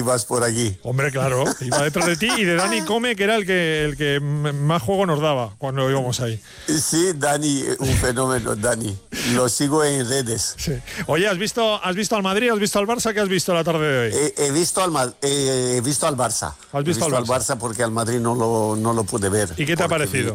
ibas por aquí. Hombre, claro, iba detrás de ti y de Dani Come, que era el que más juego nos daba cuando íbamos ahí. Sí, Dani, un fenómeno, Dani. Lo sigo en redes. Sí. Oye, ¿has visto al Madrid? ¿Has visto al Barça? ¿Qué has visto la tarde de hoy? He visto al Barça. ¿Has visto al Barça porque al Madrid no lo pude ver. ¿Y qué te ha parecido?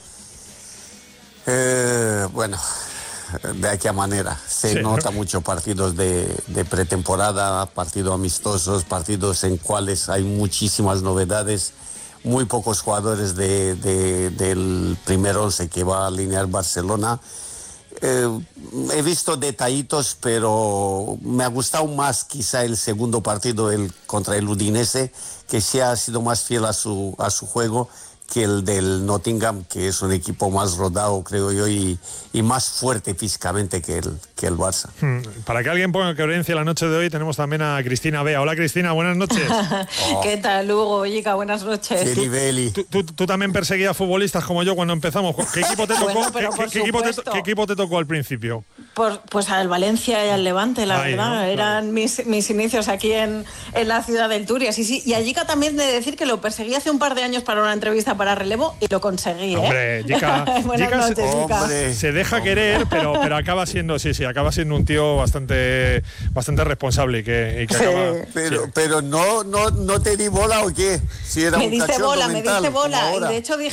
Bueno, de aquella manera. Se nota mucho partidos de pretemporada, partidos amistosos, partidos en cuales hay muchísimas novedades, muy pocos jugadores del primer 11 que va a alinear Barcelona. He visto detallitos, pero me ha gustado más quizá el segundo partido contra el Udinese, que sí ha sido más fiel a su juego que el del Nottingham, que es un equipo más rodado, creo yo, y más fuerte físicamente que el Barça. Para que alguien ponga coherencia la noche de hoy, tenemos también a Cristina Bea. Hola, Cristina, buenas noches. ¿Qué tal, Hugo? Yica, buenas noches. ¿Qué nivel? ¿Tú también perseguías futbolistas como yo cuando empezamos? ¿Qué equipo te tocó? Bueno, ¿Qué equipo te tocó al principio? Pues al Valencia y al Levante, la Ahí, verdad. ¿no? Eran mis inicios aquí en la ciudad del Turia. Sí. Y a Yica también de decir que lo perseguí hace un par de años para una entrevista para Relevo y lo conseguí, ¿eh? Hombre, Yica, buenas noches, Yica. Se deja querer, pero acaba siendo, acaba siendo un tío bastante responsable y que acaba... Pero no te di bola, ¿o qué? Si era me diste bola, y de hecho dije